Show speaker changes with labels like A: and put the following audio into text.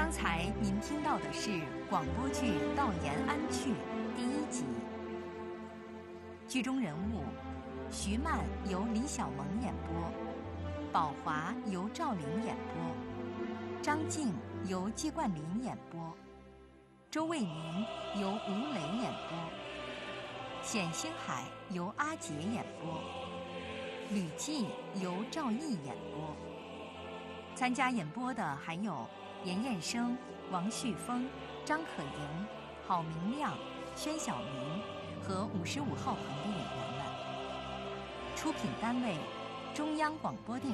A: 刚才您听到的是广播剧《到延安去》第1集。剧中人物：徐曼由李小萌演播，宝华由赵玲演播，张静由季冠霖演播，周卫民由吴磊演播，冼星海由阿杰演播，吕季由赵毅演播。参加演播的还有严彦生、王旭峰、张可盈、郝明亮、宣晓明和55号棚的演员们。出品单位：中央广播电